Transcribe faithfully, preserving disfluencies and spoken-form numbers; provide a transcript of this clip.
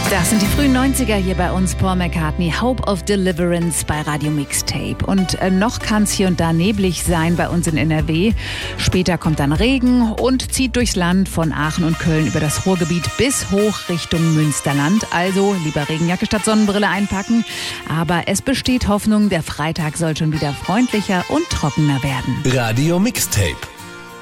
Das sind die frühen neunziger hier bei uns, Paul McCartney, Hope of Deliverance bei Radio Mixtape. Und äh, noch kann es hier und da neblig sein bei uns in N R W. Später kommt dann Regen und zieht durchs Land von Aachen und Köln über das Ruhrgebiet bis hoch Richtung Münsterland. Also lieber Regenjacke statt Sonnenbrille einpacken. Aber es besteht Hoffnung, der Freitag soll schon wieder freundlicher und trockener werden. Radio Mixtape.